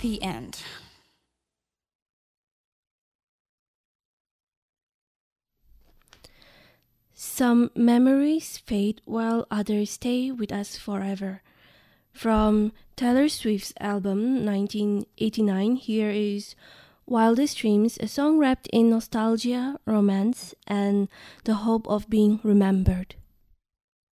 The end. Some memories fade while others stay with us forever. From Taylor Swift's album 1989, here is Wildest Dreams, a song wrapped in nostalgia, romance, and the hope of being remembered.